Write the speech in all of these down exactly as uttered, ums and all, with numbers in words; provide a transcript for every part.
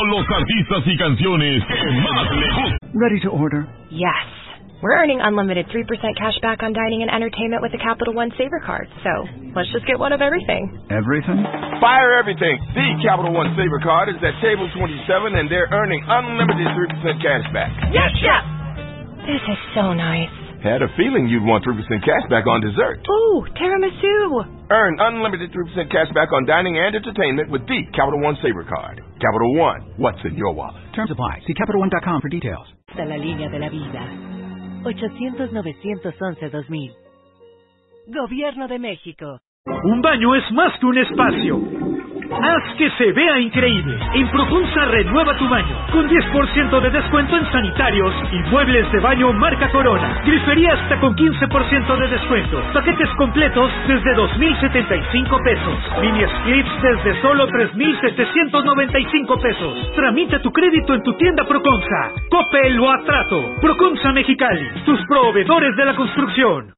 con los artistas y canciones que más le gustan. Ready to order? Yes. We're earning unlimited three percent cash back on dining and entertainment with the Capital One Saver Card. So, let's just get one of everything. Everything? Fire everything. The Capital One Saver Card is at table twenty-seven, and they're earning unlimited three percent cash back. Yes, chef! This is so nice. Had a feeling you'd want three percent cash back on dessert. Ooh, tiramisu. Earn unlimited three percent cash back on dining and entertainment with the Capital One Saver Card. Capital One, what's in your wallet? Terms apply. See Capital One dot com for details. A la línea de la vida. ochocientos, novecientos once, dos mil. Gobierno de México. Un baño es más que un espacio. Haz que se vea increíble. En Proconsa renueva tu baño. Con diez por ciento de descuento en sanitarios y muebles de baño marca Corona. Grifería hasta con quince por ciento de descuento. Paquetes completos desde dos mil setenta y cinco pesos. Mini splits desde solo tres mil setecientos noventa y cinco pesos. Tramita tu crédito en tu tienda Proconsa. Coppel o Atrato. Proconsa Mexicali. Tus proveedores de la construcción.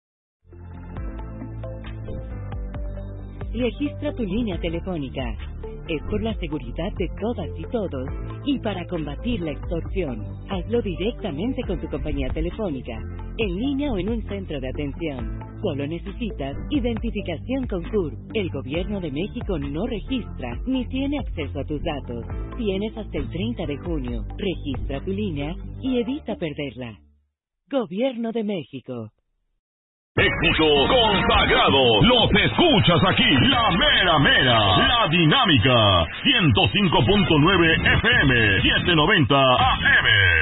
Registra tu línea telefónica. Es por la seguridad de todas y todos y para combatir la extorsión. Hazlo directamente con tu compañía telefónica, en línea o en un centro de atención. Solo necesitas identificación con C U R. El Gobierno de México no registra ni tiene acceso a tus datos. Tienes hasta el treinta de junio. Registra tu línea y evita perderla. Gobierno de México. Éxitos consagrados, los escuchas aquí, la mera mera, la dinámica, ciento cinco punto nueve F M, setecientos noventa A M.